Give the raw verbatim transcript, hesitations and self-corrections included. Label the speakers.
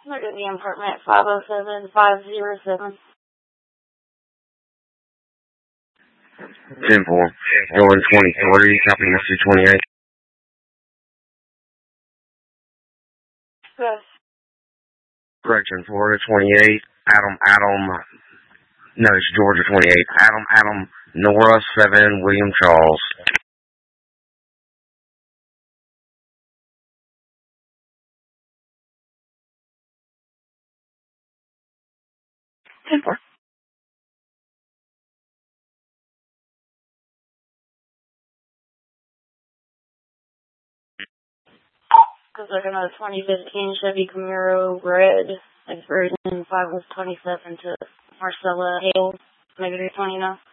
Speaker 1: Look at the apartment five oh seven five oh seven.
Speaker 2: ten four. Going twenty-three, copy message twenty-eight.
Speaker 1: Yes.
Speaker 2: Correction, Florida twenty-eight. Adam, Adam. No, it's Georgia twenty-eight. Adam, Adam, Nora seven, William Charles.
Speaker 1: ten four. Because they're going to twenty fifteen Chevy Camaro red, like version five was twenty-seven to Marcella Hale, negative twenty now.